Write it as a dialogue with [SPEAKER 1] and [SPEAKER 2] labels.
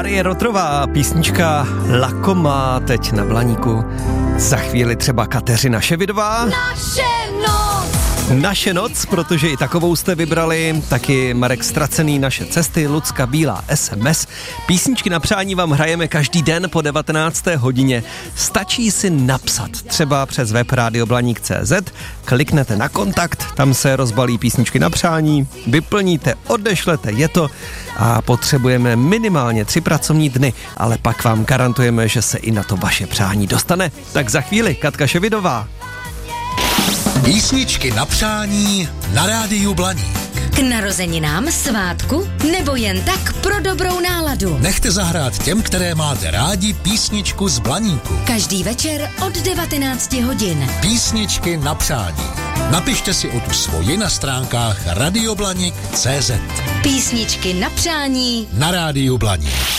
[SPEAKER 1] Marie Rotrová, písnička Lakoma teď na Blaníku. Za chvíli třeba Kateřina Ševidová. Naše noc, protože i takovou jste vybrali, taky Marek Stracený, Naše cesty, Lucka Bílá, SMS. Písničky na přání vám hrajeme každý den po 19. hodině. Stačí si napsat, třeba přes web radioblaník.cz, kliknete na kontakt, tam se rozbalí písničky na přání, vyplníte, odešlete, je to a potřebujeme minimálně 3 pracovní dny, ale pak vám garantujeme, že se i na to vaše přání dostane. Tak za chvíli Katka Ševidová.
[SPEAKER 2] Písničky na přání na rádiu Blaník.
[SPEAKER 3] K narozeninám, svátku nebo jen tak pro dobrou náladu.
[SPEAKER 2] Nechte zahrát těm, které máte rádi, písničku z Blaníku.
[SPEAKER 3] Každý večer od 19 hodin.
[SPEAKER 2] Písničky na přání. Napište si o tu svoji na stránkách radioblanik.cz.
[SPEAKER 3] Písničky na přání
[SPEAKER 2] na rádiu Blaník.